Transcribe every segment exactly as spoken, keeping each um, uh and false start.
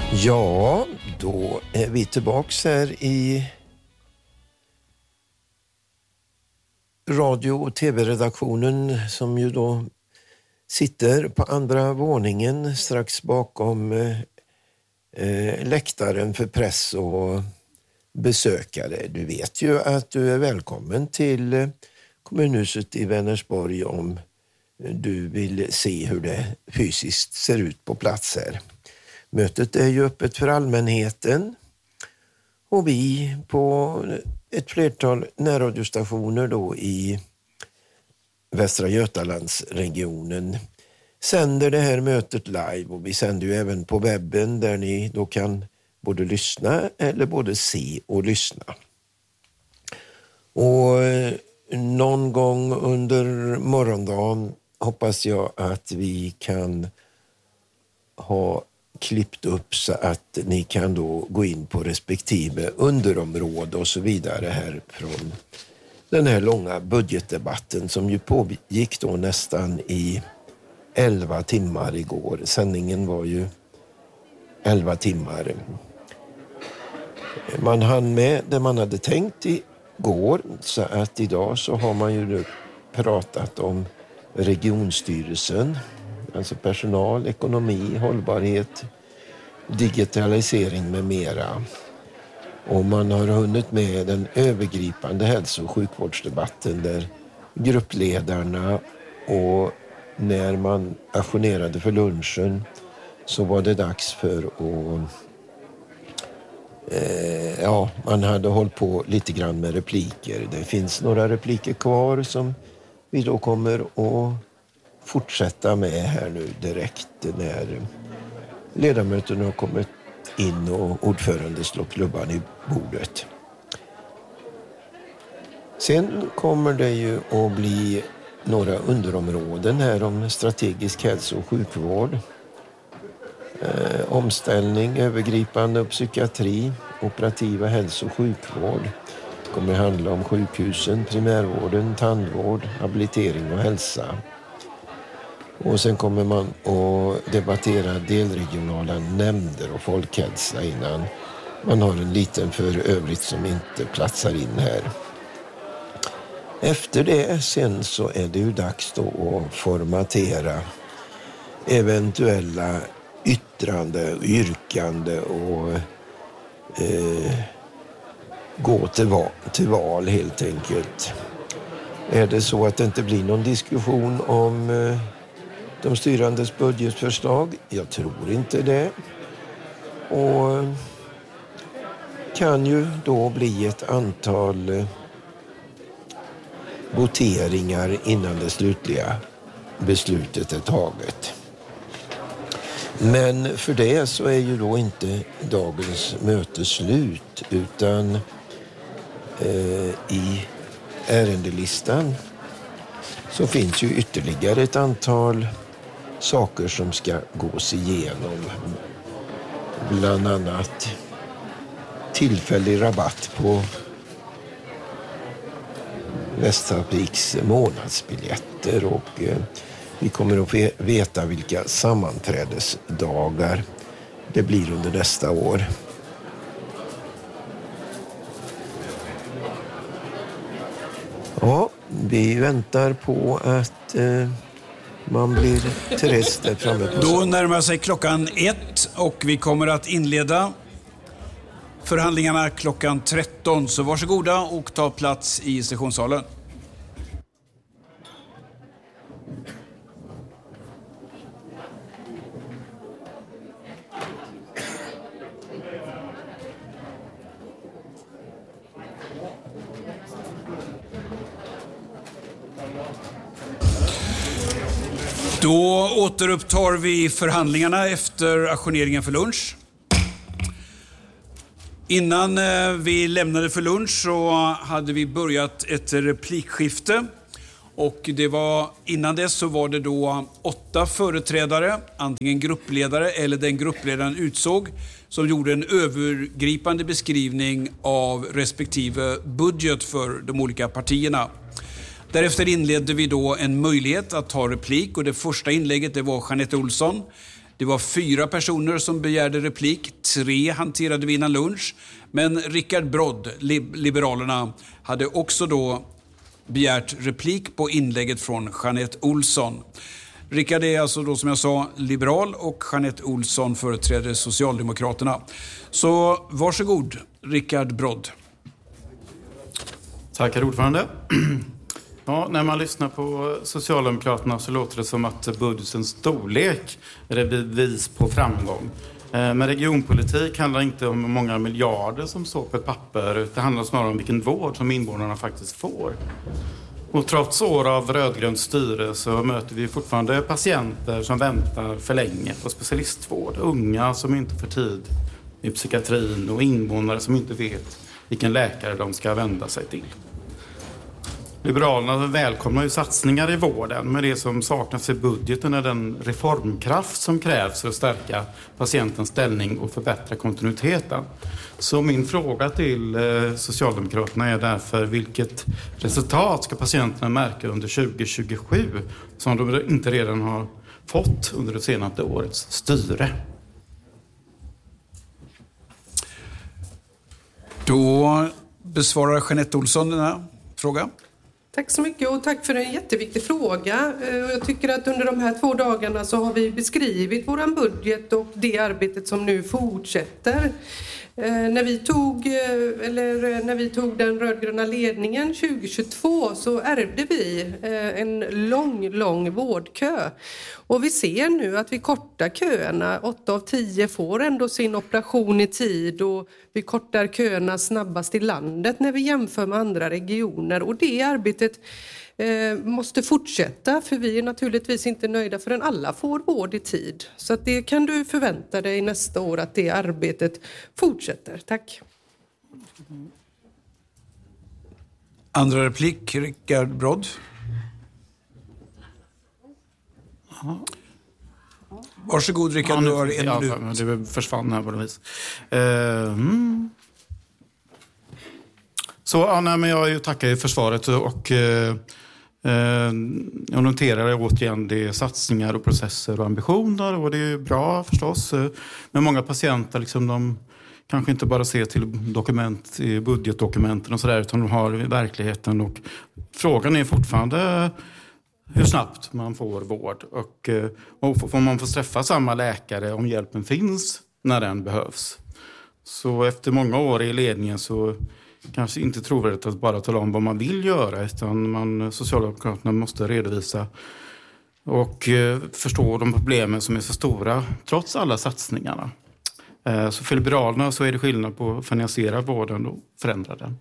Ja, då är vi tillbaks här i radio- och tv-redaktionen som ju då sitter på andra våningen strax bakom eh, läktaren för press och besökare. Du vet ju att du är välkommen till kommunhuset i Vänersborg om du vill se hur det fysiskt ser ut på plats här. Mötet är ju öppet för allmänheten och vi på ett flertal närradiostationer då i Västra Götalandsregionen sänder det här mötet live, och vi sänder ju även på webben där ni då kan både lyssna eller både se och lyssna. Och någon gång under morgondagen hoppas jag att vi kan ha klippt upp så att ni kan då gå in på respektive underområde och så vidare här från den här långa budgetdebatten som ju pågick då nästan i elva timmar igår. Sändningen var ju elva timmar. Man hann med det man hade tänkt igår, så att idag så har man ju nu pratat om regionstyrelsen, alltså personal, ekonomi, hållbarhet, digitalisering med mera. Och man har hunnit med den övergripande hälso- och sjukvårdsdebatten där gruppledarna, och när man ajournerade för lunchen så var det dags för att eh, ja, man hade hållit på lite grann med repliker. Det finns några repliker kvar som vi då kommer att fortsätta med här nu direkt när ledamöterna har kommit in och ordförande slår klubban i bordet. Sen kommer det ju att bli några underområden här om strategisk hälso- och sjukvård, eh, omställning, övergripande och psykiatri, operativa hälso- och sjukvård. Det kommer att handla om sjukhusen, primärvården, tandvård, habilitering och hälsa. Och sen kommer man att debattera delregionala nämnder och folkhälsa innan man har en liten för övrigt som inte platsar in här. Efter det sen så är det ju dags då att formatera eventuella yttrande, yrkande och eh, gå till val, till val helt enkelt. Är det så att det inte blir någon diskussion om eh, de styrandes budgetförslag? Jag tror inte det. Och kan ju då bli ett antal eh, voteringar innan det slutliga beslutet är taget. Men för det så är ju då inte dagens möte slut, utan eh, i ärendelistan så finns ju ytterligare ett antal saker som ska gås igenom. Bland annat tillfällig rabatt på Västtrafiks månadsbiljetter, och eh, vi kommer att veta vilka sammanträdesdagar det blir under nästa år. Ja, vi väntar på att eh, man blir till rest där framme på. Då närmar sig klockan ett och vi kommer att inleda förhandlingarna klockan tretton. Så varsågoda och ta plats i sessionssalen. Då återupptar vi förhandlingarna efter ajourneringen för lunch. Innan vi lämnade för lunch så hade vi börjat ett replikskifte. Och det var, innan dess så var det då åtta företrädare, antingen gruppledare eller den gruppledaren utsåg, som gjorde en övergripande beskrivning av respektive budget för de olika partierna. Därefter inledde vi då en möjlighet att ta replik, och det första inlägget det var Jeanette Olsson. Det var fyra personer som begärde replik. tre hanterade vi innan lunch. Men Rickard Brodd, Liberalerna, hade också då begärt replik på inlägget från Jeanette Olsson. Rickard är alltså då, som jag sa, liberal och Jeanette Olsson företräder Socialdemokraterna. Så varsågod, Rickard Brodd. Tack, herr ordförande. Ja, när man lyssnar på Socialdemokraterna så låter det som att budgetens storlek är ett bevis på framgång. Men regionpolitik handlar inte om hur många miljarder som står på ett papper. Det handlar snarare om vilken vård som invånarna faktiskt får. Och trots år av rödgrönt styre så möter vi fortfarande patienter som väntar för länge på specialistvård. Unga som inte får tid i psykiatrin och invånare som inte vet vilken läkare de ska vända sig till. Liberalerna välkomnar ju satsningar i vården, men det som saknas i budgeten är den reformkraft som krävs för att stärka patientens ställning och förbättra kontinuiteten. Så min fråga till Socialdemokraterna är därför: vilket resultat ska patienterna märka under tjugo tjugosju som de inte redan har fått under det senaste årets styre? Då besvarar Jeanette Olsson den här frågan. Tack så mycket och tack för en jätteviktig fråga. Jag tycker att under de här två dagarna så har vi beskrivit våran budget och det arbetet som nu fortsätter. När vi tog, eller när vi tog den rödgröna ledningen tjugo tjugotvå så ärvde vi en lång, lång vårdkö. Och vi ser nu att vi kortar köerna. åtta av tio får ändå sin operation i tid och vi kortar köerna snabbast i landet när vi jämför med andra regioner. Och det arbetet måste fortsätta, för vi är naturligtvis inte nöjda förrän alla får vård i tid. Så att det kan du förvänta dig nästa år, att det arbetet fortsätter. Tack. Andra replik, Rickard Brodd. Varsågod, Rickard, ja, du har en ja, minut. Det försvann här på något vis. Uh, mm. Så ja, nej, men jag tackar ju för svaret och uh, uh, jag noterar återigen det satsningar och processer och ambitioner, och det är bra förstås. Uh, men många patienter liksom, de kanske inte bara ser till dokument i budgetdokumenten och sådär, utan de har verkligheten, och frågan är fortfarande hur snabbt man får vård och, och får man får träffa samma läkare om hjälpen finns när den behövs. Så efter många år i ledningen så kanske inte trovärdigt att bara tala om vad man vill göra, utan man, Socialdemokraterna måste redovisa och förstå de problemen som är så stora trots alla satsningarna. Så för Liberalerna så är det skillnad på att finansiera vården och förändra den.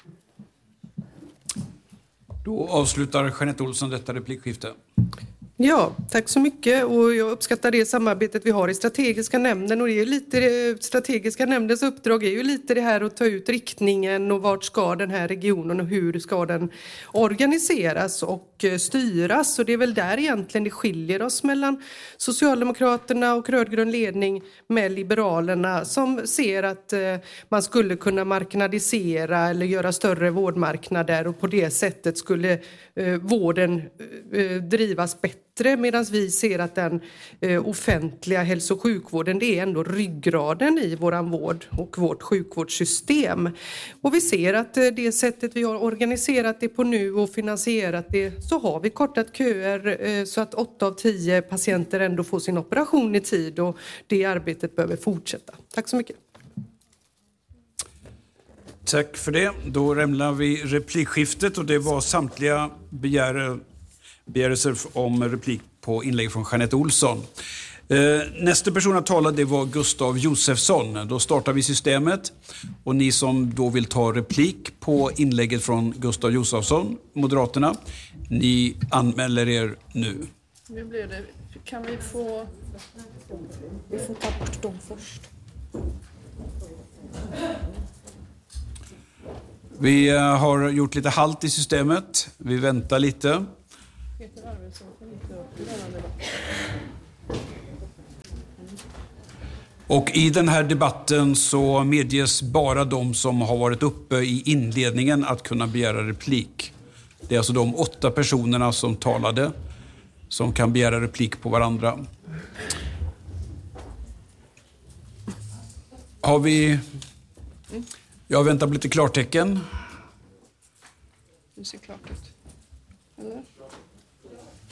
Då avslutar Jeanette Olsson detta replikskifte. Ja, tack så mycket, och jag uppskattar det samarbetet vi har i strategiska nämnden, och det är lite, strategiska nämndens uppdrag är ju lite det här att ta ut riktningen och vart ska den här regionen och hur ska den organiseras och styras, och det är väl där egentligen det skiljer oss mellan Socialdemokraterna och rödgrön ledning med Liberalerna, som ser att man skulle kunna marknadisera eller göra större vårdmarknader, och på det sättet skulle vården drivas bättre. Medan vi ser att den eh, offentliga hälso- och sjukvården, det är ändå ryggraden i våran vård och vårt sjukvårdssystem. Och vi ser att eh, det sättet vi har organiserat det på nu och finansierat det, så har vi kortat köer eh, så att åtta av tio patienter ändå får sin operation i tid, och det arbetet behöver fortsätta. Tack så mycket. Tack för det. Då lämnar vi replikskiftet, och det var samtliga begär begärelser om replik på inlägg från Jeanette Olsson. Eh, nästa person att tala, det var Gustav Josefsson. Då startar vi systemet, och ni som då vill ta replik på inlägget från Gustav Josefsson, Moderaterna, ni anmäler er nu. Nu blir det, kan vi få vi får ta bort dem först. Vi har gjort lite halt i systemet. Vi väntar lite. Och i den här debatten så medges bara de som har varit uppe i inledningen att kunna begära replik. Det är alltså de åtta personerna som talade som kan begära replik på varandra. Har vi... Jag väntar på lite klartecken. Det ser klart ut. Eller?